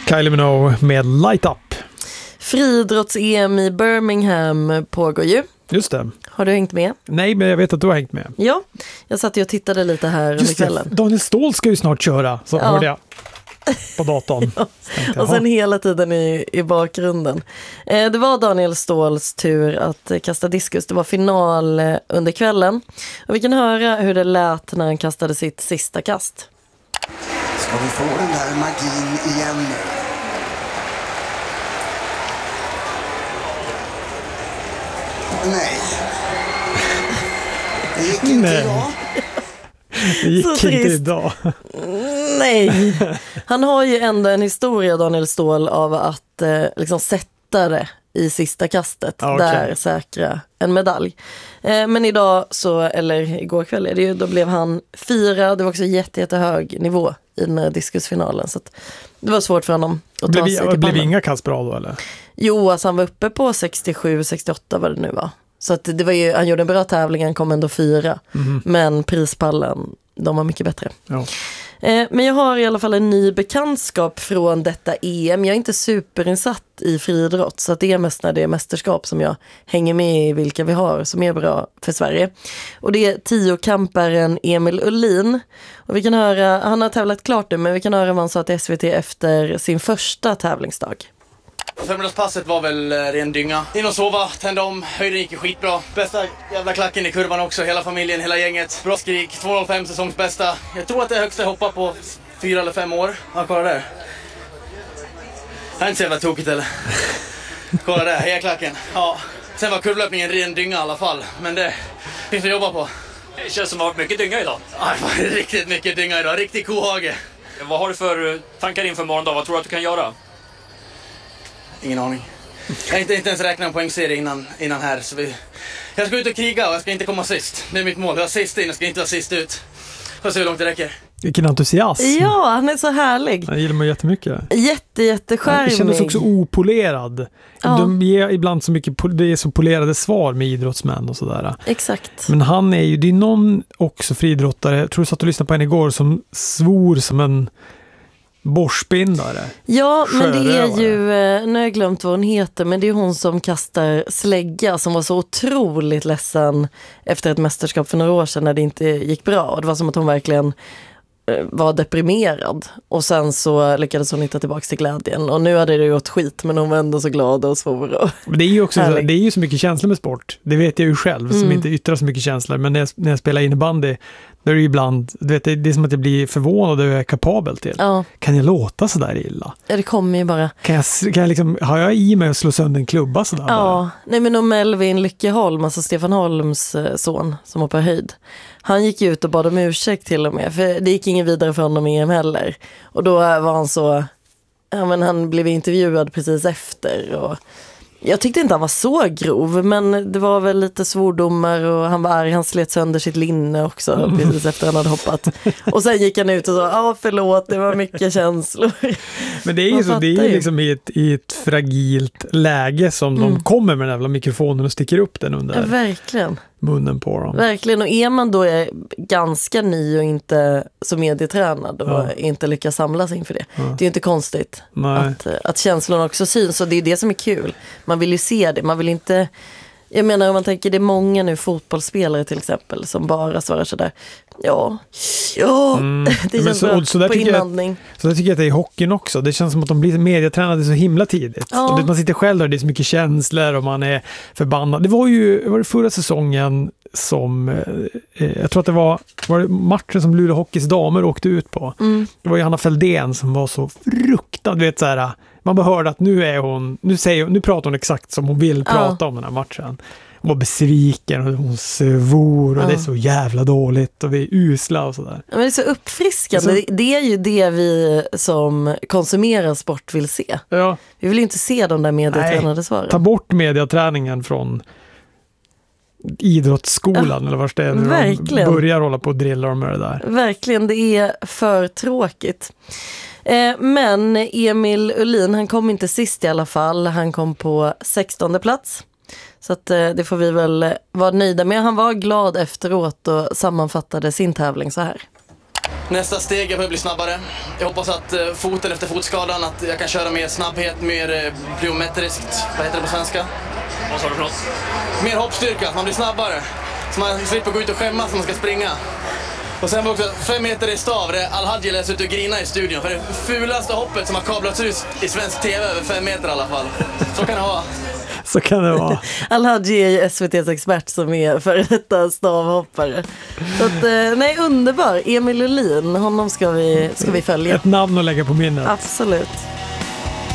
Kylie Minogue med Light Up. Friidrotts-EM i Birmingham pågår ju. Just det. Har du hängt med? Nej, men jag vet att du har hängt med. Ja, jag satt ju och tittade lite här under kvällen. Daniel Ståhl ska ju snart köra, så hörde jag på datorn. Ja. Och sen hela tiden i bakgrunden. Det var Daniel Ståhls tur att kasta diskus. Det var final under kvällen. Och vi kan höra hur det lät när han kastade sitt sista kast. Ska vi få den där magin igen nu? Nej. Det gick inte idag. Det gick Så inte trist. idag. Nej. Han har ju ändå en historia, Daniel Ståhl, av att liksom sätta det i sista kastet. Okay. Där säkra en medalj. Men idag eller igår kväll, då blev han 4. Det var också jättehög nivå i den här diskusfinalen. Så att det var svårt för honom att ta sig till pannan. Blev inga kast bra då, eller? Jo, alltså han var uppe på 67-68 vad det nu var. Så att det var ju, han gjorde en bra tävling, han kom ändå 4. Men prispallen, de var mycket bättre. Ja. Men jag har i alla fall en ny bekantskap från detta EM. Jag är inte superinsatt i friidrott, så att det är mest när det är mästerskap som jag hänger med i vilka vi har som är bra för Sverige. Och det är 10-kamparen Emil Ullin. Och vi kan höra, han har tävlat klart nu, men vi kan höra vad han sa till SVT efter sin första tävlingsdag. Förmiddagspasset var väl ren dynga. In och sova, tände om, höjden gick skitbra. Bästa jävla klacken i kurvan också, hela familjen, hela gänget. Bra skrik, 2,05 säsongsbästa. Jag tror att det är högsta jag hoppat på 4 eller 5 år. Ja, kolla där. Det är inte så jävla tokigt eller? Kolla där, heja klacken. Ja. Sen var kurvlöpningen ren dynga i alla fall, men det finns att jobba på. Det känns som att det har varit mycket dynga idag. Ja, det var riktigt mycket dynga idag, riktig kohage. Vad har du för tankar inför morgondag? Vad tror du att du kan göra? Ingen aning. Jag har inte ens räknat en poängserie innan här. Så jag ska ut och kriga och jag ska inte komma sist. Det är mitt mål. Jag är sist in, jag ska inte vara sist ut. Får se hur långt det räcker. Vilken entusiasm. Ja, han är så härlig. Jag gillar mig jättemycket. Jättecharmig. Det kändes också opolerad. Ja. De ger ibland så mycket, det är så polerade svar med idrottsmän och sådär. Exakt. Men han är ju, det är någon också friidrottare, jag tror du satt och lyssnade på henne igår, som svor som en borstbindare. Ja, men det är ju, nu har jag glömt vad hon heter, men det är hon som kastar slägga, som var så otroligt ledsen efter ett mästerskap för några år sedan när det inte gick bra. Och det var som att hon verkligen var deprimerad. Och sen så lyckades hon hitta tillbaka till glädjen. Och nu hade det gjort skit, men hon var ändå så glad och svor. Det är ju också så, det är ju så mycket känslor med sport. Det vet jag ju själv, som inte yttrar så mycket känslor. Men när jag spelar innebandy, då är det ju ibland, du vet, det är som att jag blir förvånad och jag är kapabel till. Ja. Kan jag låta så där illa? Ja, det kommer ju bara. Kan jag liksom, har jag i mig att slå sönder en klubba så där? Ja, bara? nej, men om Melvin Lyckeholm, alltså Stefan Holms son som hoppar höjd. Han gick ut och bad om ursäkt till och med, för det gick ingen vidare för honom i EM heller. Och då var han så, ja, men han blev intervjuad precis efter och jag tyckte inte han var så grov, men det var väl lite svordomar och han var arg, han slet sönder sitt linne också precis efter han hade hoppat. Och sen gick han ut och sa, ja förlåt, det var mycket känslor. Men det är ju så, det är ju liksom i ett fragilt läge som de kommer med den jävla mikrofonen och sticker upp den under verkligen munnen på dem. Verkligen, och är man då ganska ny och inte så medietränad och inte lyckas samlas inför det. Det är ju inte konstigt att känslorna också syns, och det är det som är kul. Man vill ju se det, man vill inte. Jag menar, om man tänker, det är många nu fotbollsspelare till exempel som bara svarar sådär. Det känns bra på inandning. Så jag tycker att det är i hockeyn också. Det känns som att de blir medietränade så himla tidigt. Ja. Och man sitter själv där, det är så mycket känslor och man är förbannad. Det var förra säsongen som jag tror att det var matchen som Luleå Hockeys damer åkte ut på. Det var ju Hanna Fälldén som var så fruktansvärt, du vet, så här, man bara hörde att nu pratar hon exakt som hon vill prata om den här matchen. Hon var besviken och hon svor och det är så jävla dåligt och vi är usla och sådär. Men det är så uppfriskande. Det är ju det vi som konsumerar sport vill se. Ja. Vi vill ju inte se de där medietränade svaren. Ta bort mediaträningen från idrottsskolan eller vart det är när de börjar hålla på och drilla dem med det där. Verkligen, det är för tråkigt. Men Emil Ullin, han kom inte sist i alla fall. Han kom på 16:e plats. Så att det får vi väl vara nöjda med. Han var glad efteråt och sammanfattade sin tävling så här. Nästa steg är att bli snabbare. Jag hoppas att foten efter fotskadan, att jag kan köra mer snabbhet, mer plyometriskt, vad heter det på svenska? Vad sa du för något? Mer hoppstyrka, att man blir snabbare. Så man slipper gå ut och skämmas när man ska springa. Och sen var också 5 meter i stav, där Al-Hadji läser ut och grina i studion. För det fulaste hoppet som har kablats ut i svensk tv över 5 meter i alla fall. Så kan det vara. Så kan det vara. Al-Hadji är ju SVT:s expert som är för detta stavhoppare. Så att, nej, underbar. Emil Ullin, honom ska vi följa. Ett namn att lägga på minnet. Absolut.